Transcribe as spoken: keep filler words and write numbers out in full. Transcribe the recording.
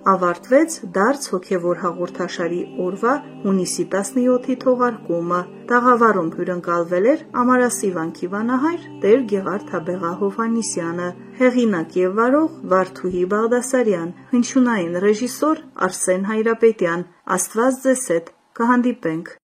ավարտվեց դարձ հոգևոր հաղորդաշարի օրվա հունիսի տասնյոթի թողարկումը։ Տաղավարում հյուրընկալվել էր Ամարասի վանքի վանահայր Տեր Գեղարդ Աբեղա Հովհաննիսյանը, հեղինակ եւ վարող Վարդուհի Բաղդասարյան, հնչյունային ռեժիսոր Արսեն Հայրապետյան։ Աստված ձեզ հետ, կհանդիպենք։